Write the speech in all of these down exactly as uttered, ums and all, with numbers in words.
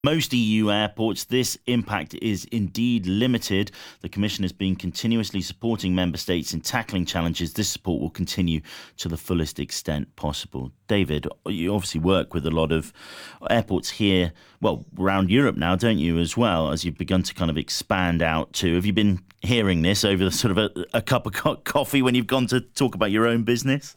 Most E U airports, this impact is indeed limited. The Commission has been continuously supporting member states in tackling challenges. This support will continue to the fullest extent possible. David, you obviously work with a lot of airports here, well, around Europe now, don't you, as well, as you've begun to kind of expand out to. Have you been hearing this over the sort of a, a cup of co- coffee when you've gone to talk about your own business?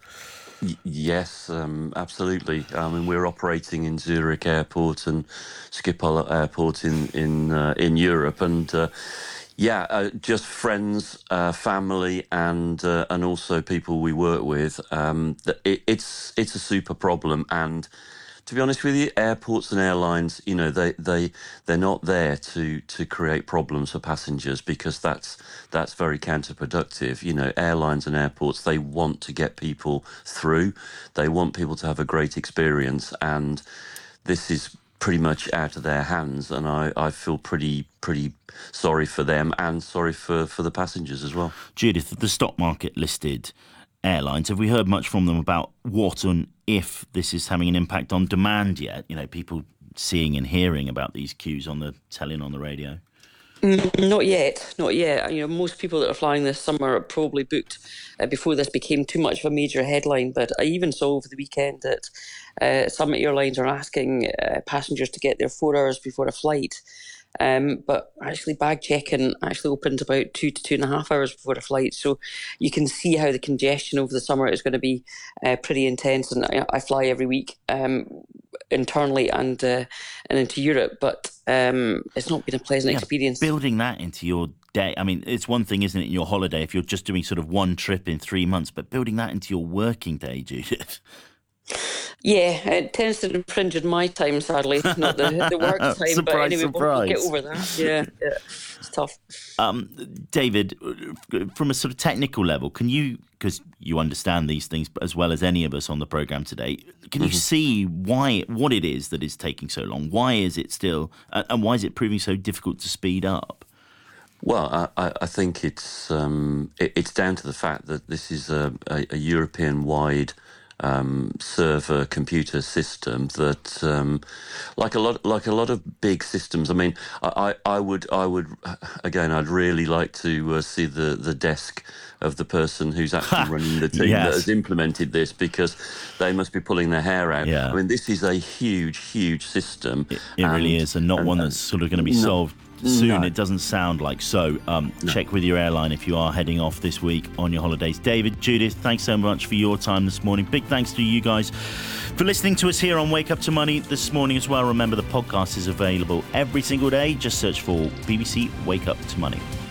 Yes, um, absolutely. I mean, we're operating in Zurich Airport and Schiphol Airport in in uh, in Europe, and uh, yeah, uh, just friends, uh, family, and uh, and also people we work with. Um, it, it's it's a super problem, and to be honest with you, airports and airlines, you know, they they they're not there to to create problems for passengers, because that's that's very counterproductive. You know, airlines and airports, they want to get people through. They want people to have a great experience, and this is pretty much out of their hands, and I, I feel pretty pretty sorry for them and sorry for, for the passengers as well. Judith, the stock market listed airlines, have we heard much from them about what and if this is having an impact on demand yet? You know, people seeing and hearing about these queues on the telly and on the radio. Mm, not yet, not yet. You know, most people that are flying this summer are probably booked uh, before this became too much of a major headline. But I even saw over the weekend that uh, some airlines are asking uh, passengers to get there four hours before a flight. Um, but actually, bag check-in actually opens about two to two and a half hours before a flight. So you can see how the congestion over the summer is going to be uh, pretty intense. And I, I fly every week um, internally and uh, and into Europe, but um, it's not been a pleasant yeah, experience. Building that into your day, I mean, it's one thing, isn't it, in your holiday if you're just doing sort of one trip in three months, but building that into your working day, Judith. Yeah, it tends to infringe on my time, sadly, not the, the work time. surprise, but anyway, surprise. We'll, we'll get over that. Yeah, yeah, it's tough. Um, David, from a sort of technical level, can you, because you understand these things as well as any of us on the programme today, can you mm-hmm. see why, what it is that is taking so long? Why is it still, uh, and why is it proving so difficult to speed up? Well, I, I think it's um, it, it's down to the fact that this is a, a, a European-wide Um, server computer system that, um, like a lot, like a lot of big systems. I mean, I, I, I would, I would, again, I'd really like to uh, see the, the desk of the person who's actually running the team yes. that has implemented this, because they must be pulling their hair out. Yeah. I mean, this is a huge, huge system. It, it and, really is, and not and, one that's sort of going to be no, solved soon. No. It doesn't sound like so. Um, no. Check with your airline if you are heading off this week on your holidays. David, Judith, thanks so much for your time this morning. Big thanks to you guys for listening to us here on Wake Up to Money this morning as well. Remember, the podcast is available every single day. Just search for B B C Wake Up to Money.